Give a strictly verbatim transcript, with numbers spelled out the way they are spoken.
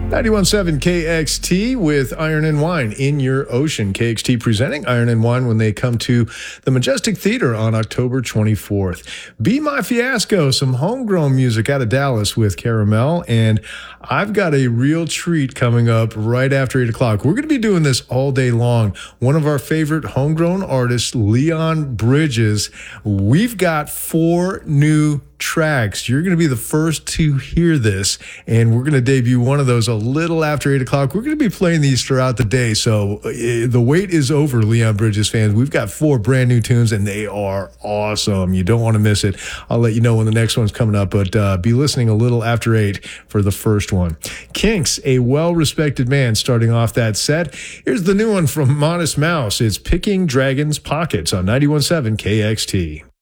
ninety-one point seven K X T with Iron and Wine in your ocean. K X T presenting Iron and Wine when they come to the Majestic Theater on October twenty-fourth. Be My Fiasco, some homegrown music out of Dallas with Caramel. And I've got a real treat coming up right after eight o'clock. We're going to be doing this all day long. One of our favorite homegrown artists, Leon Bridges. We've got four new tracks. You're going to be the first to hear this, and we're going to debut one of those a little after eight o'clock. We're going to be playing these throughout the day, so uh, the wait is over, Leon Bridges fans. We've got four brand new tunes, and they are awesome. You don't want to miss it. I'll let you know when the next one's coming up, but uh, be listening a little after eight for the first one. Kinks, a well-respected man, starting off that set. Here's the new one from Modest Mouse. It's Picking Dragon's Pockets on ninety-one point seven K X T.